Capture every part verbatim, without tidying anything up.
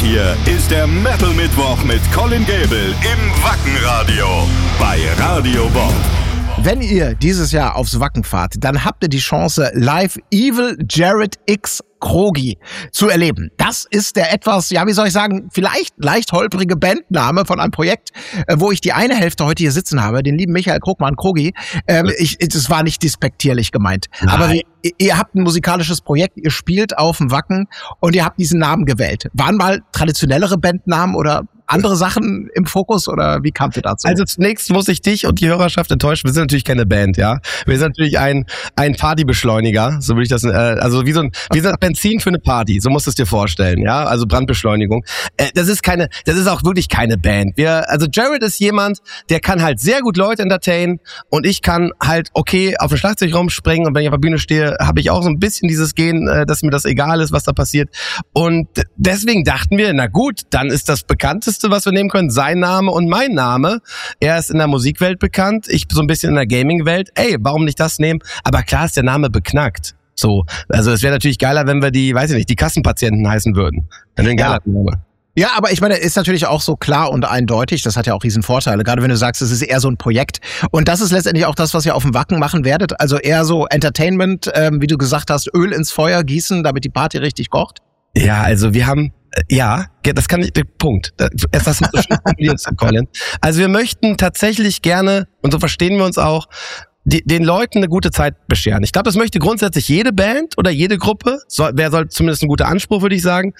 hier ist der Metal Mittwoch mit Colin Gable im Wackenradio bei Radio Bob. Wenn ihr dieses Jahr aufs Wacken fahrt, dann habt ihr die Chance, live Evil Jared X Krogi zu erleben. Das ist der etwas, ja, wie soll ich sagen, vielleicht leicht holprige Bandname von einem Projekt, wo ich die eine Hälfte heute hier sitzen habe, den lieben Michael Krugmann, Krogi. Ähm, ich, das war nicht despektierlich gemeint. Nein. Aber wie, ihr habt ein musikalisches Projekt, ihr spielt auf dem Wacken und ihr habt diesen Namen gewählt. Waren mal traditionellere Bandnamen oder andere Sachen im Fokus oder wie kamt ihr dazu? Also zunächst muss ich dich und die Hörerschaft enttäuschen. Wir sind natürlich keine Band, ja. Wir sind natürlich ein ein Partybeschleuniger, so würde ich das, äh, also wie so ein wie so ein Benzin für eine Party, so musst du es dir vorstellen, ja. Also Brandbeschleunigung. Äh, das ist keine, das ist auch wirklich keine Band. Wir, also Jared ist jemand, der kann halt sehr gut Leute entertainen und ich kann halt okay auf den Schlagzeug rumspringen und wenn ich auf der Bühne stehe, habe ich auch so ein bisschen dieses Gen, äh, dass mir das egal ist, was da passiert. Und deswegen dachten wir, na gut, dann ist das bekannteste, was wir nehmen können, sein Name und mein Name. Er ist in der Musikwelt bekannt, ich so ein bisschen in der Gaming-Welt. Ey, warum nicht das nehmen? Aber klar ist der Name beknackt. So, also es wäre natürlich geiler, wenn wir die, weiß ich nicht, die Kassenpatienten heißen würden. Dann wäre ein geiler ja. Name. Ja, aber ich meine, ist natürlich auch so klar und eindeutig, das hat ja auch riesen Vorteile, gerade wenn du sagst, es ist eher so ein Projekt und das ist letztendlich auch das, was ihr auf dem Wacken machen werdet, also eher so Entertainment, ähm, wie du gesagt hast, Öl ins Feuer gießen, damit die Party richtig kocht. Ja, also wir haben, ja, das kann ich, Punkt. Erst das so schön formuliert, Colin. Also wir möchten tatsächlich gerne, und so verstehen wir uns auch, die, den Leuten eine gute Zeit bescheren. Ich glaube, das möchte grundsätzlich jede Band oder jede Gruppe. So, wer soll zumindest ein guter Anspruch, würde ich sagen.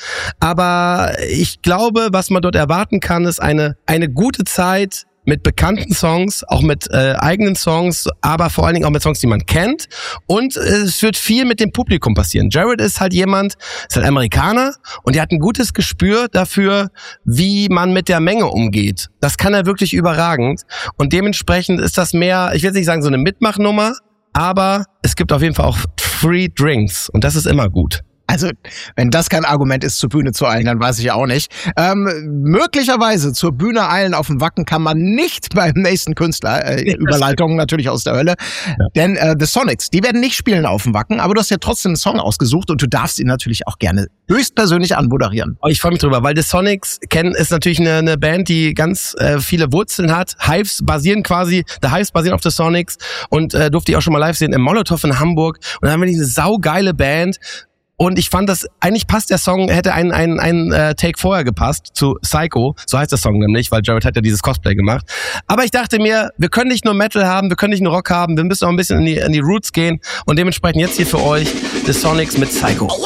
Aber ich glaube, was man dort erwarten kann, ist eine eine gute Zeit mit bekannten Songs, auch mit äh, eigenen Songs, aber vor allen Dingen auch mit Songs, die man kennt. Und äh, es wird viel mit dem Publikum passieren. Jared ist halt jemand, ist halt Amerikaner und er hat ein gutes Gespür dafür, wie man mit der Menge umgeht. Das kann er wirklich überragend. Und dementsprechend ist das mehr, ich will nicht sagen so eine Mitmachnummer, aber es gibt auf jeden Fall auch Free Drinks und das ist immer gut. Also, wenn das kein Argument ist, zur Bühne zu eilen, dann weiß ich auch nicht. Ähm, möglicherweise zur Bühne eilen auf dem Wacken kann man nicht beim nächsten Künstler. Äh, Überleitung natürlich aus der Hölle. Ja. Denn äh, The Sonics, die werden nicht spielen auf dem Wacken, aber du hast ja trotzdem einen Song ausgesucht und du darfst ihn natürlich auch gerne höchstpersönlich anmoderieren. Oh, ich freue mich drüber, weil The Sonics kennen, ist natürlich eine, eine Band, die ganz äh, viele Wurzeln hat. Hives basieren quasi, The Hives basieren auf The Sonics und äh, durfte ich auch schon mal live sehen im Molotow in Hamburg. Und dann haben wir diese saugeile Band. Und ich fand, dass eigentlich passt der Song, hätte ein ein ein äh, Take vorher gepasst zu Psycho, so heißt der Song nämlich, weil Jared hat ja dieses Cosplay gemacht. Aber ich dachte mir, wir können nicht nur Metal haben, wir können nicht nur Rock haben, wir müssen auch ein bisschen in die in die Roots gehen und dementsprechend jetzt hier für euch The Sonics mit Psycho.